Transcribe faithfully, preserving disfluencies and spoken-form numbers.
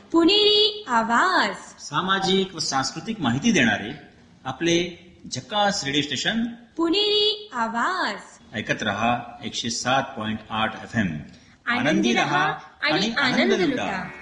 पुणेरी आवाज, सामाजिक व सांस्कृतिक माहिती देणारे आपले झकास रेडिओ स्टेशन पुणेरी आवाज. ऐकत रहा एकशे सात पॉइंट आठ एफ एम. आनंदी रहा आणि आनंद लुटा.